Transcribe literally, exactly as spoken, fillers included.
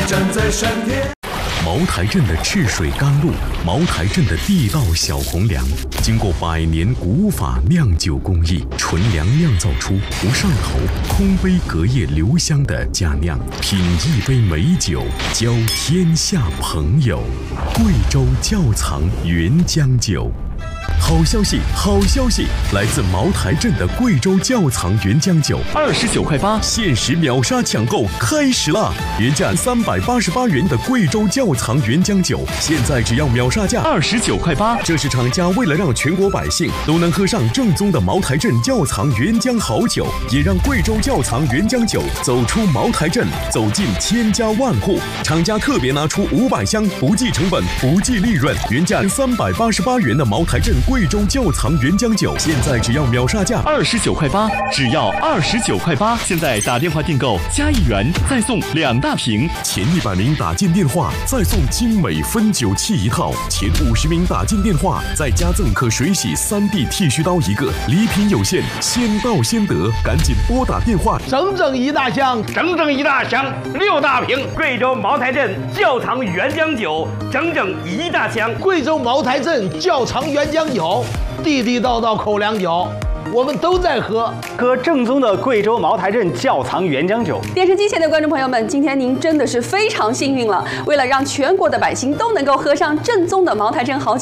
站在山巅。 茅台镇的赤水甘露，茅台镇的地道小红粮，经过百年古法酿酒工艺，纯粮酿造出不上头、空杯隔夜留香的佳酿。品一杯美酒，交天下朋友。贵州窖藏原浆酒。好消息，好消息！来自茅台镇的贵州窖藏原浆酒， 二十九块八， 限时秒杀抢购开始啦！原价三百八十八元的贵州窖藏原浆酒，现在只要秒杀价二十九块八。 这是厂家为了让全国百姓都能喝上正宗的茅台镇窖藏原浆好酒，也让贵州窖藏原浆酒走出茅台镇，走进千家万户。厂家特别拿出五百箱，不计成本，不计利润，原价三百八十八元的茅台镇贵州窖藏原浆酒，现在只要秒杀价二十九块八，只要二十九块八。现在打电话订购加一元再送两大瓶， 前一百名打进电话再送精美分酒器一套，前五十名打进电话再加赠可水洗三 D 剃须刀一个。礼品有限，先到先得，赶紧拨打电话。 整整一大箱， 整整一大箱，六大瓶贵州茅台镇窖藏原浆酒，整整一大箱。 贵州茅台镇窖藏原浆酒，地地道道口粮酒，我们都在喝， 喝正宗的贵州茅台镇窖藏原浆酒。 电视机前的观众朋友们，今天您真的是非常幸运了。为了让全国的百姓都能够喝上正宗的茅台镇好酒。